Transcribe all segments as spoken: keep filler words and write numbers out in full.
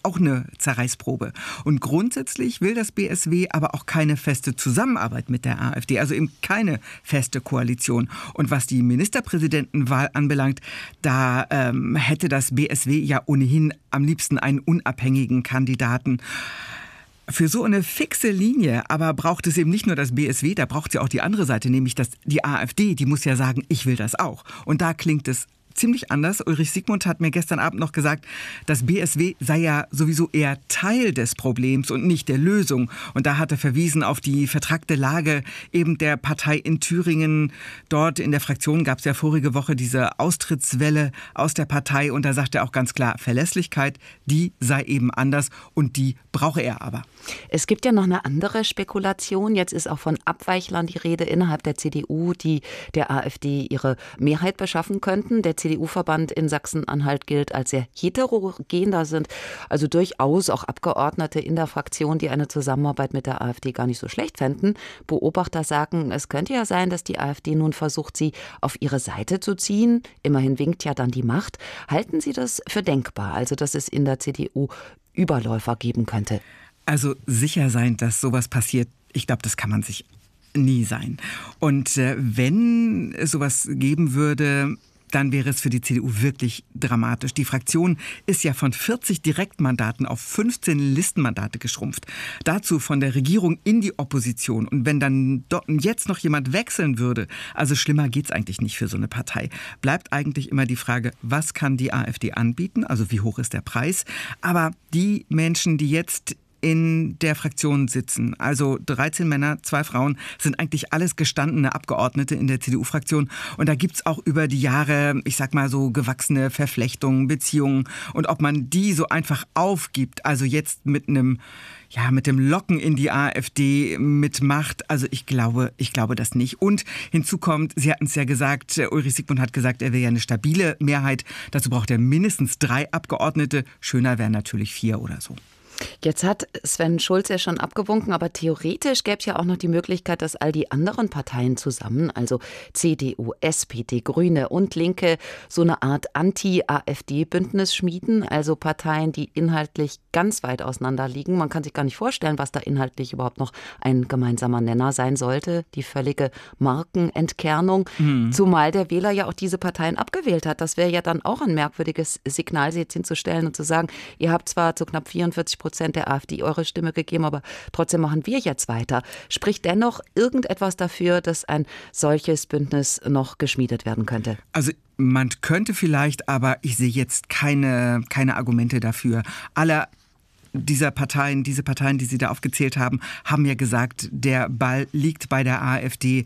auch eine Zerreißprobe. Und grundsätzlich will das B S W aber auch keine feste Zusammenarbeit mit der AfD, also eben keine feste Koalition. Und was die Ministerpräsidentenwahl anbelangt, da ähm, hätte das B S W ja ohnehin am liebsten einen unabhängigen Kandidaten. Für so eine fixe Linie aber braucht es eben nicht nur das B S W, da braucht es ja auch die andere Seite, nämlich das, die AfD, die muss ja sagen, ich will das auch. Und da klingt es ziemlich anders. Ulrich Siegmund hat mir gestern Abend noch gesagt, das B S W sei ja sowieso eher Teil des Problems und nicht der Lösung. Und da hat er verwiesen auf die vertrackte Lage eben der Partei in Thüringen. Dort in der Fraktion gab es ja vorige Woche diese Austrittswelle aus der Partei. Und da sagt er auch ganz klar, Verlässlichkeit, die sei eben anders und die brauche er aber. Es gibt ja noch eine andere Spekulation. Jetzt ist auch von Abweichlern die Rede innerhalb der C D U, die der AfD ihre Mehrheit beschaffen könnten. Der C D U-Verband in Sachsen-Anhalt gilt als sehr heterogen. Da sind also durchaus auch Abgeordnete in der Fraktion, die eine Zusammenarbeit mit der AfD gar nicht so schlecht fänden. Beobachter sagen, es könnte ja sein, dass die AfD nun versucht, sie auf ihre Seite zu ziehen. Immerhin winkt ja dann die Macht. Halten Sie das für denkbar, also dass es in der C D U Überläufer geben könnte? Also sicher sein, dass sowas passiert, ich glaube, das kann man sich nie sein. Und äh, wenn es sowas geben würde, dann wäre es für die C D U wirklich dramatisch. Die Fraktion ist ja von vierzig Direktmandaten auf fünfzehn Listenmandate geschrumpft. Dazu von der Regierung in die Opposition. Und wenn dann jetzt noch jemand wechseln würde, also schlimmer geht's eigentlich nicht für so eine Partei, bleibt eigentlich immer die Frage, was kann die AfD anbieten? Also wie hoch ist der Preis? Aber die Menschen, die jetzt in der Fraktion sitzen. Also dreizehn Männer, zwei Frauen, sind eigentlich alles gestandene Abgeordnete in der C D U-Fraktion. Und da gibt's auch über die Jahre, ich sag mal so, gewachsene Verflechtungen, Beziehungen. Und ob man die so einfach aufgibt, also jetzt mit einem, ja, mit dem Locken in die AfD mitmacht, also ich glaube, ich glaube das nicht. Und hinzu kommt, Sie hatten es ja gesagt, Ulrich Siegmund hat gesagt, er will ja eine stabile Mehrheit. Dazu braucht er mindestens drei Abgeordnete. Schöner wären natürlich vier oder so. Jetzt hat Sven Schulz ja schon abgewunken, aber theoretisch gäbe es ja auch noch die Möglichkeit, dass all die anderen Parteien zusammen, also C D U, S P D, Grüne und Linke, so eine Art Anti-AfD-Bündnis schmieden, also Parteien, die inhaltlich ganz weit auseinander liegen. Man kann sich gar nicht vorstellen, was da inhaltlich überhaupt noch ein gemeinsamer Nenner sein sollte, die völlige Markenentkernung, mhm. Zumal der Wähler ja auch diese Parteien abgewählt hat. Das wäre ja dann auch ein merkwürdiges Signal, sie jetzt hinzustellen und zu sagen, ihr habt zwar zu knapp vierundvierzig Prozent der AfD eure Stimme gegeben, aber trotzdem machen wir jetzt weiter. Spricht dennoch irgendetwas dafür, dass ein solches Bündnis noch geschmiedet werden könnte? Also man könnte vielleicht, aber ich sehe jetzt keine, keine Argumente dafür. Alle dieser Parteien, diese Parteien, die Sie da aufgezählt haben, haben ja gesagt, der Ball liegt bei der AfD.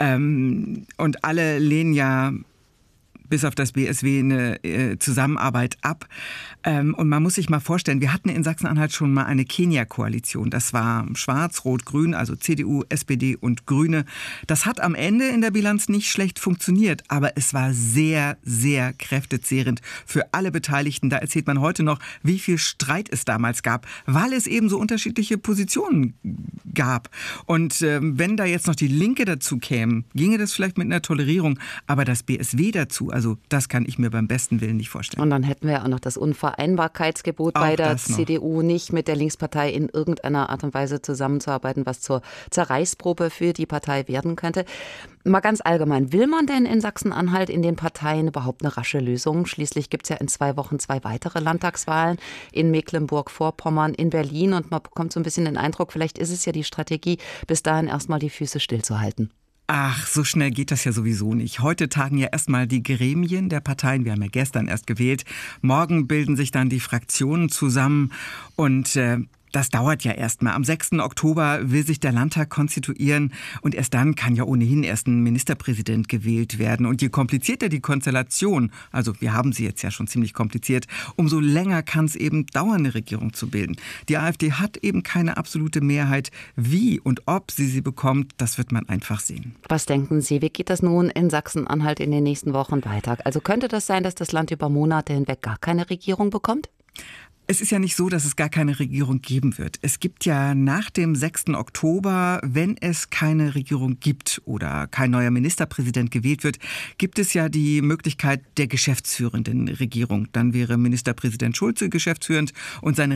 Ähm, und alle lehnen ja bis auf das B S W eine äh, Zusammenarbeit ab. Ähm, und man muss sich mal vorstellen, wir hatten in Sachsen-Anhalt schon mal eine Kenia-Koalition. Das war Schwarz, Rot, Grün, also C D U, S P D und Grüne. Das hat am Ende in der Bilanz nicht schlecht funktioniert, aber es war sehr, sehr kräftezehrend für alle Beteiligten. Da erzählt man heute noch, wie viel Streit es damals gab, weil es eben so unterschiedliche Positionen gab. Und äh, wenn da jetzt noch die Linke dazu käme, ginge das vielleicht mit einer Tolerierung, aber das B S W dazu, also das kann ich mir beim besten Willen nicht vorstellen. Und dann hätten wir auch noch das Unvereinbarkeitsgebot auch bei der C D U, nicht mit der Linkspartei in irgendeiner Art und Weise zusammenzuarbeiten, was zur Zerreißprobe für die Partei werden könnte. Mal ganz allgemein, will man denn in Sachsen-Anhalt in den Parteien überhaupt eine rasche Lösung? Schließlich gibt es ja in zwei Wochen zwei weitere Landtagswahlen in Mecklenburg-Vorpommern, in Berlin. Und man bekommt so ein bisschen den Eindruck, vielleicht ist es ja die Strategie, bis dahin erstmal die Füße stillzuhalten. Ach, so schnell geht das ja sowieso nicht. Heute tagen ja erstmal die Gremien der Parteien. Wir haben ja gestern erst gewählt. Morgen bilden sich dann die Fraktionen zusammen und äh, das dauert ja erstmal. Am sechsten Oktober will sich der Landtag konstituieren und erst dann kann ja ohnehin erst ein Ministerpräsident gewählt werden. Und je komplizierter die Konstellation, also wir haben sie jetzt ja schon ziemlich kompliziert, umso länger kann es eben dauern, eine Regierung zu bilden. Die AfD hat eben keine absolute Mehrheit. Wie und ob sie sie bekommt, das wird man einfach sehen. Was denken Sie, wie geht das nun in Sachsen-Anhalt in den nächsten Wochen weiter? Also könnte das sein, dass das Land über Monate hinweg gar keine Regierung bekommt? Es ist ja nicht so, dass es gar keine Regierung geben wird. Es gibt ja nach dem sechsten Oktober, wenn es keine Regierung gibt oder kein neuer Ministerpräsident gewählt wird, gibt es ja die Möglichkeit der geschäftsführenden Regierung. Dann wäre Ministerpräsident Schulze geschäftsführend und seine